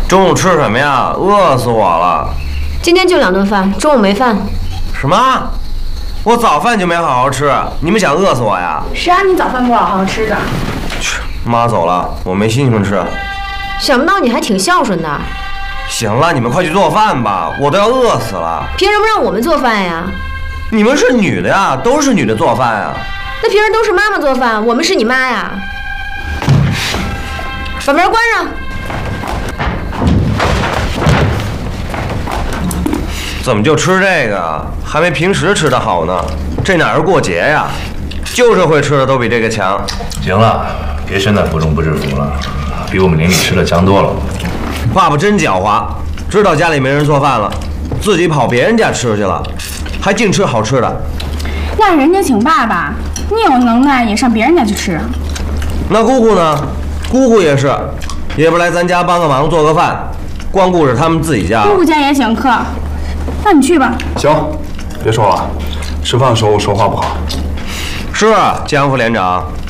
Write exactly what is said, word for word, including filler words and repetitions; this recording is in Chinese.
中午吃什么呀？饿死我了。 今天就两顿饭，中午没饭。 什么？我早饭就没好好吃，你们想饿死我呀？ 是啊，你早饭不好好吃的。 去，妈走了，我没心情吃。 想不到你还挺孝顺的。 行了，你们快去做饭吧，我都要饿死了。 凭什么让我们做饭呀？ 你们是女的呀，都是女的做饭呀。 那平时都是妈妈做饭，我们是你妈呀。把门关上。 怎么就吃这个？还没平时吃的好呢。这哪是过节呀？旧社会吃的都比这个强。 行了，别身在福中不知福了，比我们邻里吃的强多了。 爸爸真狡猾，知道家里没人做饭了，自己跑别人家吃去了，还净吃好吃的。 让人家请爸爸，你有能耐也上别人家去吃。 那姑姑呢？姑姑也是，也不来咱家帮个忙做个饭，光顾着他们自己家。 姑姑家也请客，那你去吧。 行，别说了，吃饭的时候说话不好。 是啊，江副连长。